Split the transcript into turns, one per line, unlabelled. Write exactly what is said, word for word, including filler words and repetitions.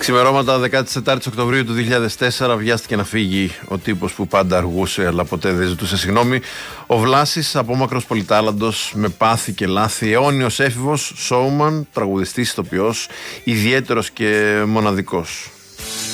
Ξημερώματα δεκατέσσερις Οκτωβρίου του δύο χιλιάδες τέσσερα βιάστηκε να φύγει ο τύπος που πάντα αργούσε αλλά ποτέ δεν ζητούσε συγγνώμη. Ο Βλάσης, απόμακρος πολυτάλαντος με πάθη και λάθη, αιώνιος έφηβος, showman, τραγουδιστής, ηθοποιός, ιδιαίτερος και μοναδικός.